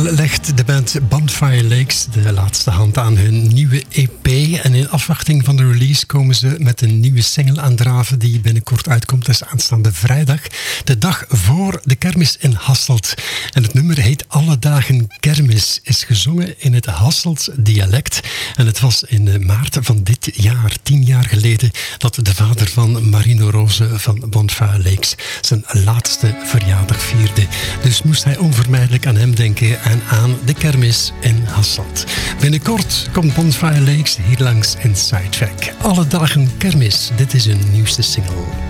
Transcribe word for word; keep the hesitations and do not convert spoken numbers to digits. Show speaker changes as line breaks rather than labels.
legt de band Bonfire Lakes de laatste hand aan hun nieuwe E P. En in afwachting van de release komen ze met een nieuwe single aandraven die binnenkort uitkomt. Dat is aanstaande vrijdag, de dag voor de kermis in Hasselt. En het nummer heet Alle Dagen Kermis, is gezongen in het Hasselt dialect. En het was in maart van dit jaar, tien jaar geleden, dat de vader van Marino Rose van Bonfire Lakes zijn laatste verjaardag vierde. Dus moest hij onvermijdelijk aan hem denken en aan de kermis in Hasselt. Binnenkort komt Bonfire Lakes hier langs in Sidetrack. Alle Dagen Kermis, dit is hun nieuwste single.